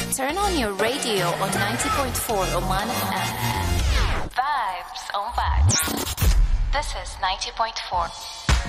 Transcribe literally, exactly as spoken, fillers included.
Turn on your radio on ninety point four Oman F M. Vibes on vibes. This is ninety point four.